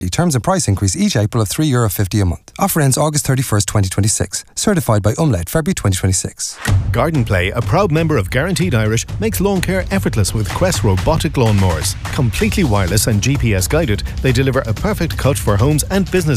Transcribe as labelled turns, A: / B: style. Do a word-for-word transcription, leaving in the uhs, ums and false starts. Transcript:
A: Terms and price increase each April of three euro fifty a month. Offer ends August thirty-first, twenty twenty-six. Certified by Umlaut, February twenty twenty-six.
B: Garden Play, a proud member of Guaranteed Irish, makes lawn care effortless with Quest robotic lawnmowers. Completely wireless and G P S guided, they deliver a perfect cut for homes and businesses.